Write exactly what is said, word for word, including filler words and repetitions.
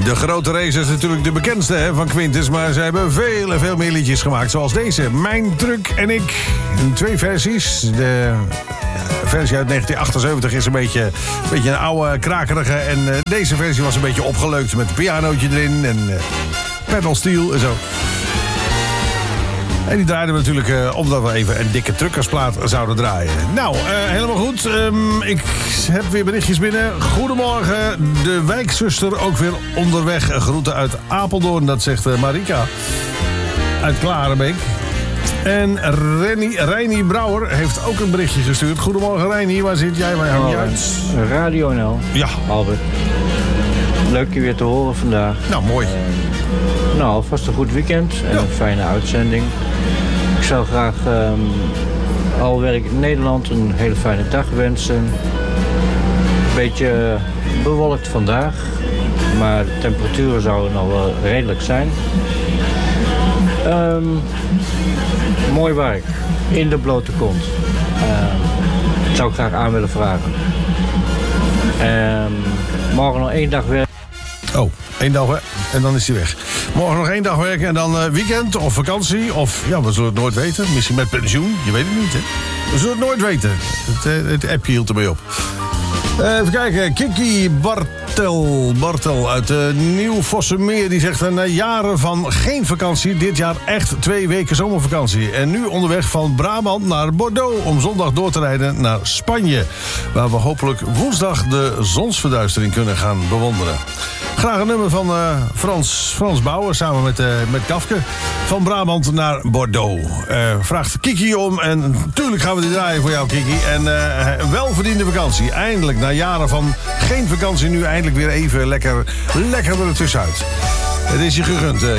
De grote race is natuurlijk de bekendste hè, van Quintus, maar ze hebben veel en veel meer liedjes gemaakt. Zoals deze, Mijn Truck en Ik. In twee versies. De versie uit negentien achtenzeventig is een beetje, een beetje een oude, krakerige. En uh, deze versie was een beetje opgeleukt met een pianootje erin en uh, pedal steel en zo. En die draaiden we natuurlijk uh, omdat we even een dikke truckersplaat zouden draaien. Nou, uh, helemaal goed. Um, ik heb weer berichtjes binnen. Goedemorgen, de wijkzuster ook weer onderweg. Groeten uit Apeldoorn, dat zegt uh, Marika. Uit Klarenbeek. En Renny, Reini Brouwer heeft ook een berichtje gestuurd. Goedemorgen Reini, waar zit jij? Waar hang je uit? Radio N L. Ja. Albert. Leuk je weer te horen vandaag. Nou, mooi. Uh, nou, alvast een goed weekend en ja. Een fijne uitzending. Ik zou graag, um, al werk in Nederland, een hele fijne dag wensen. Een beetje bewolkt vandaag, maar de temperaturen zouden nog wel redelijk zijn. Um, mooi werk, in de blote kont. Um, dat zou ik graag aan willen vragen. Um, morgen nog één dag werken. Oh, één dag hè? En dan is hij weg. Morgen nog één dag werken en dan uh, weekend of vakantie. Of ja, we zullen het nooit weten. Misschien met pensioen. Je weet het niet, hè? We zullen het nooit weten. Het, uh, het appje hield ermee op. Uh, even kijken. Kiki Bartel, Bartel uit uh, Nieuw-Vossenmeer. Die zegt uh, na jaren van geen vakantie. Dit jaar echt twee weken zomervakantie. En nu onderweg van Brabant naar Bordeaux. Om zondag door te rijden naar Spanje. Waar we hopelijk woensdag de zonsverduistering kunnen gaan bewonderen. Graag een nummer van uh, Frans, Frans Bauer samen met, uh, met Kafke. Van Brabant naar Bordeaux. Uh, vraagt Kiki om en natuurlijk gaan we die draaien voor jou, Kiki. En uh, een welverdiende vakantie. Eindelijk, na jaren van geen vakantie, nu eindelijk weer even lekker, lekker er tussenuit. Het is je gegund, uh,